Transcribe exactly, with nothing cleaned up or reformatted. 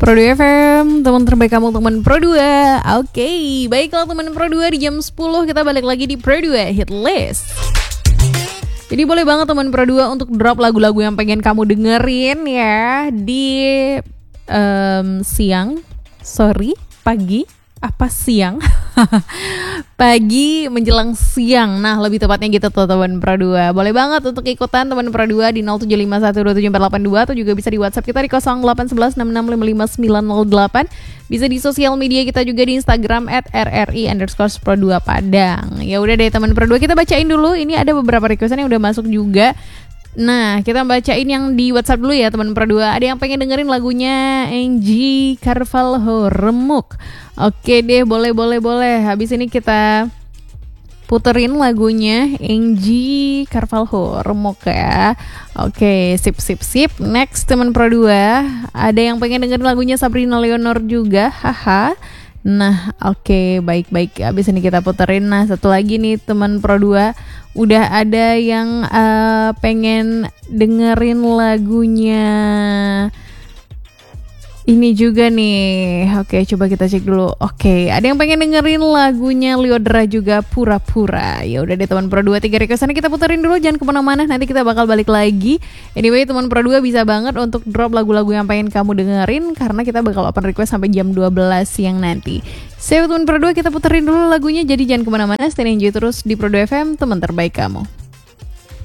Pro dua F M, teman terbaik kamu, teman Pro dua. Oke, okay. Baiklah teman Pro dua, di jam sepuluh kita balik lagi di Pro dua Hit List. Jadi boleh banget teman Pro dua untuk drop lagu-lagu yang pengen kamu dengerin ya di um, siang, sorry, pagi, apa siang? Pagi menjelang siang. Nah, lebih tepatnya gitu tuh teman Pro dua. Boleh banget untuk ikutan teman Pro dua di nol tujuh lima satu dua tujuh empat delapan dua atau juga bisa di WhatsApp kita di nol delapan satu satu enam enam lima lima sembilan nol delapan. Bisa di sosial media kita juga di Instagram at r r i underscore pro dua Padang. Ya udah deh teman Pro dua, kita bacain dulu. Ini ada beberapa requestan yang udah masuk juga. Nah, kita bacain yang di WhatsApp dulu ya teman Pro dua. Ada yang pengen dengerin lagunya Angie Carvalho, Remuk. Oke deh, boleh boleh boleh. Habis ini kita puterin lagunya Angie Carvalho, Remuk ya. Oke, sip sip sip. Next teman Pro dua, ada yang pengen dengerin lagunya Sabrina Leonor juga. Haha. Nah, oke, okay, baik-baik. Abis ini kita puterin. Nah, satu lagi nih teman Pro dua, udah ada yang uh, pengen dengerin lagunya ini juga nih. Oke, okay, coba kita cek dulu. Oke, okay, ada yang pengen dengerin lagunya Lyodra juga, Pura-Pura. Ya udah deh teman Pro dua, tiga requestannya kita puterin dulu, jangan kemana-mana. Nanti kita bakal balik lagi. Anyway, teman Pro dua bisa banget untuk drop lagu-lagu yang pengen kamu dengerin, karena kita bakal open request sampai jam dua belas siang nanti. Saya teman Pro dua, kita puterin dulu lagunya. Jadi jangan kemana-mana, stay enjoy terus di Pro dua F M, teman terbaik kamu.